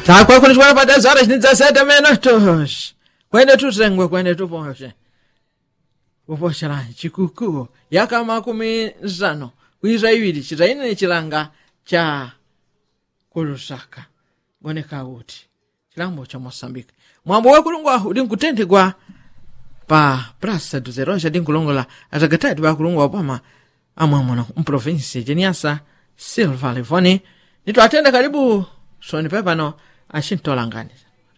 Takwa kunishwana pa 10 horas 17 minutos. Kwene tutengwe kwene tuposhe. Uposhera chikuku yaka 15 kuiza iwiri chitaine chilanga cha Kulusaka. Goneka uti. Chilambo cha Mozambique. Mwambo wa kulungwa udinkutendegwa pa Praça do Zeronja dinkulongola atagatati ba kulungwa pama amwamona province Jeniasa Silva Levone. Nito atenda karibu soni pepano ashintolangani.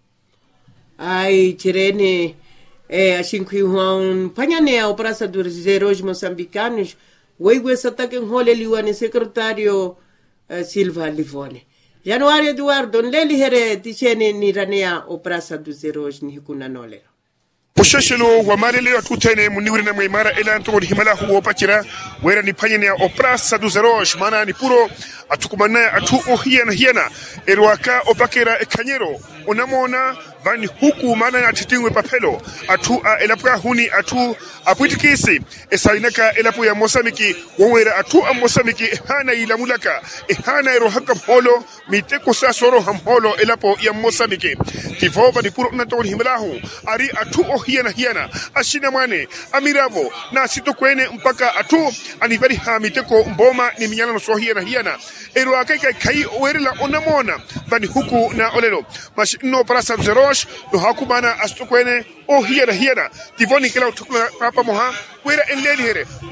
Ai tirene ashinkwi huan panyane a Praça do Zeronja moçambicanos weigwe satake hole liwane secretário Silva Levone. Januário Eduardo nleli here tichene ni ranea o Praça do Zeronja ni hikuna nolera. Posheshelo wa marele atutene muniwiri na mwaimara elanto himala huo pachira wera ni panyene o Praça do Zeronja mana ni puro atukumana atu hiana erwaka opakera ekanyero onamona vani huku mana na titingwe papelo atu elapka huni atu apuitikisi esainaka elapu ya Mozambique wawera atu Mozambique hana ilamulaka hana erohaka holo miteko sasoro hamholo elapo ya Mozambique tivova ni puro nato himlahu ari atu hiana ashina mane amiravo na sitokwene mpaka atu aniveri hamiteko mboma ni minyana no hiana erwaka kai werela onamona vani huku na olelo mashino Praça do Zeronja no hakumana astokwene hiana tivoni kila utukula papa moha wera enleli here